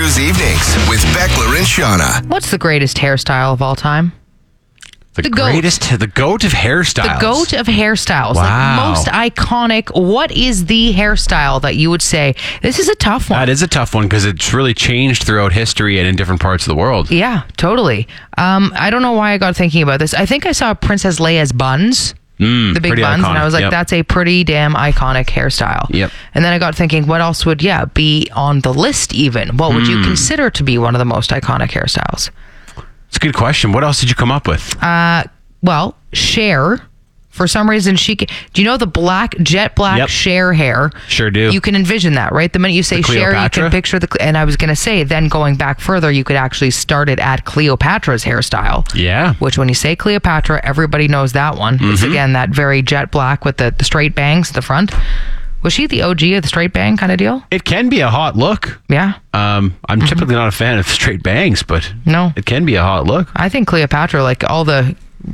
Cruise Evenings with Beckler and Shauna. What's the greatest hairstyle of all time? The goat of hairstyles. The goat of hairstyles. Wow. Like most iconic. What is the hairstyle that you would say, this is a tough one? That is a tough one because it's really changed throughout history and in different parts of the world. Yeah, totally. I don't know why I got thinking about this. I think I saw Princess Leia's buns. The big pretty buns, iconic. and I was like, Yep. That's a pretty damn iconic hairstyle. Yep. And then I got thinking, what else would, be on the list even? What would you consider to be one of the most iconic hairstyles? It's a good question. What else did you come up with? Well, Cher. For some reason, do you know the jet black Yep. Cher hair? Sure do. You can envision that, right? The minute you say The Cher, you Cleopatra? can picture and I was going to say, then going back further, you could actually start it at Cleopatra's hairstyle. Yeah. Which when you say Cleopatra, everybody knows that one. It's again that very jet black with the straight bangs at the front. Was she the OG of the straight bang kind of deal? It can be a hot look. Yeah. I'm typically not a fan of straight bangs, but No. it can be a hot look. I think Cleopatra, like all the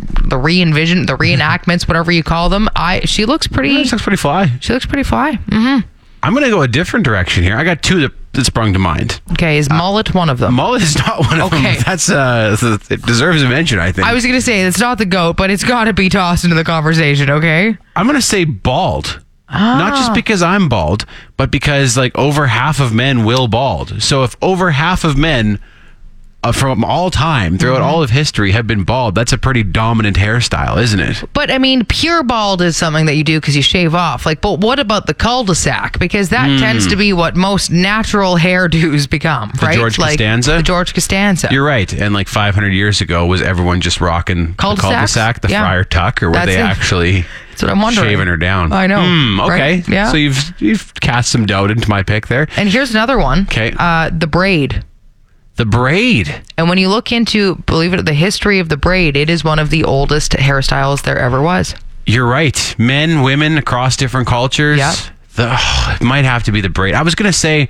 reenactments, whatever you call them, she looks pretty. She looks pretty fly. She looks pretty fly. I'm going to go a different direction here. I got two that sprung to mind. Okay, is mullet one of them? Mullet is not one of Okay. them. That's it deserves a mention, I think. I was going to say it's not the goat, but it's got to be tossed into the conversation. Okay. I'm going to say bald. Not just because I'm bald, but because like over half of men will bald. So if over half of men from all time, throughout all of history, have been bald, that's a pretty dominant hairstyle, isn't it? But I mean, pure bald is something that you do because you shave off. Like, but what about the cul-de-sac? Because that tends to be what most natural hairdos become, right? George Like, Costanza? The George Costanza. You're right. And like 500 years ago, was everyone just rocking the Cul-de-sacs? cul-de-sac, the Yeah. friar tuck, or were That's they it. actually That's what I'm wondering. shaving her down? I know. Okay. Right? Yeah. So you've cast some doubt into my pick there. And here's another one. 'Kay. The braid. The braid. And when you look into, believe it, the history of the braid, it is one of the oldest hairstyles there ever was. You're right. Men, women across different cultures. Yep. It might have to be the braid. I was going to say,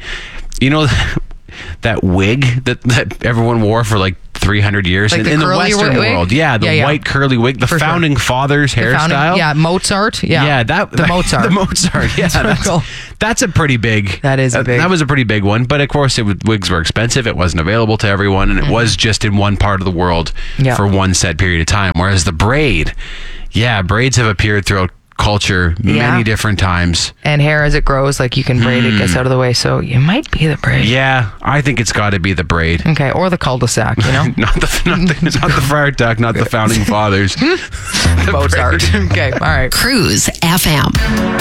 that wig that everyone wore for like 300 years Like the in the curly Western wig? world. Yeah, the Yeah. white curly wig, the For sure. founding fathers hairstyle. Yeah, Mozart. Yeah, the Mozart. The Mozart. Yeah, that's a pretty big. That is a big. That was a pretty big one. But of course, wigs were expensive. It wasn't available to everyone, and it was just in one part of the world Yeah. for one set period of time. Whereas the braid, braids have appeared throughout culture many different times. And hair as it grows, like you can braid it, gets out of the way. So it might be the braid. Yeah, I think it's got to be the braid. Okay, or the cul-de-sac, not the friar tuck, not the founding fathers. Mozart. Okay, all right. Cruise FM.